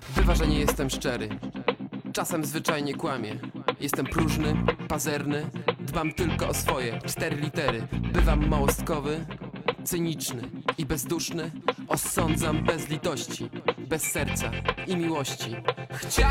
Bywa, że nie jestem szczery. Czasem zwyczajnie kłamię. Jestem próżny, pazerny. Dbam tylko o swoje 4 litery. Bywam małostkowy, cyniczny i bezduszny. Osądzam bez litości, bez serca i miłości. Chciałbym